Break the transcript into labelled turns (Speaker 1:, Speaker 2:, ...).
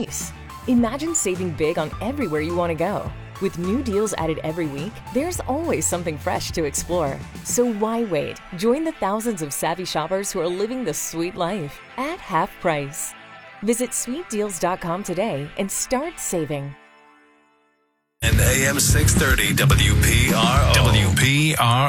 Speaker 1: price. Imagine saving big on everywhere you want to go. With new deals added every week, there's always something fresh to explore. So why wait? Join the thousands of savvy shoppers who are living the sweet life at half price. Visit sweetdeals.com today and start saving.
Speaker 2: And AM 630 WPRO. WPRO.